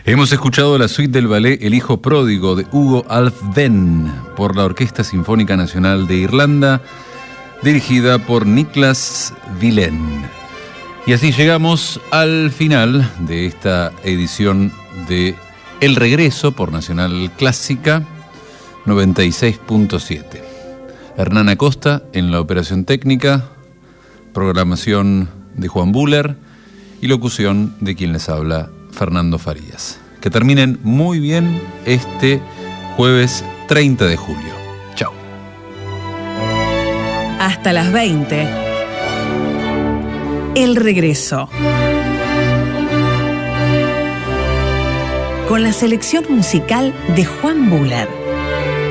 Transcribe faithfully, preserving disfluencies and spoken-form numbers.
Hemos escuchado la suite del ballet El hijo pródigo de Hugo Alfven por la Orquesta Sinfónica Nacional de Irlanda, dirigida por Niklas Willén. Y así llegamos al final de esta edición de El Regreso por Nacional Clásica noventa y seis punto siete. Hernán Acosta en la operación técnica, programación de Juan Buller y locución de quien les habla, Fernando Farías. Que terminen muy bien este jueves treinta de julio. Chao. Hasta las veinte. El Regreso. Con la selección musical de Juan Buller.